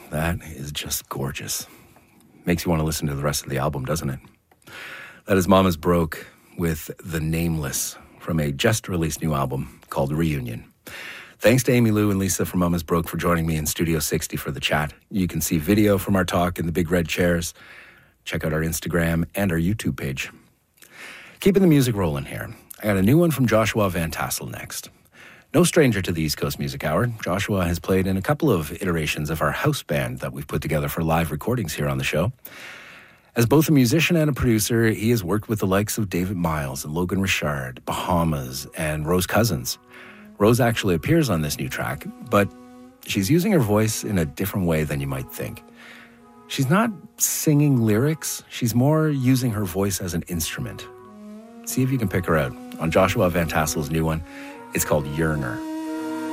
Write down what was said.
That is just gorgeous. Makes you want to listen to the rest of the album, doesn't it? That is Mama's Broke with The Nameless from a just-released new album called Reunion. Thanks to Amy Lou and Lisa from Mama's Broke for joining me in Studio 60 for the chat. You can see video from our talk in the big red chairs. Check out our Instagram and our YouTube page. Keeping the music rolling here. I got a new one from Joshua Van Tassel next. No stranger to the East Coast Music Hour, Joshua has played in a couple of iterations of our house band that we've put together for live recordings here on the show. As both a musician and a producer, he has worked with the likes of David Miles and Logan Richard, Bahamas, and Rose Cousins. Rose actually appears on this new track, but she's using her voice in a different way than you might think. She's not singing lyrics, she's more using her voice as an instrument. See if you can pick her out on Joshua Van Tassel's new one. It's called Yearner.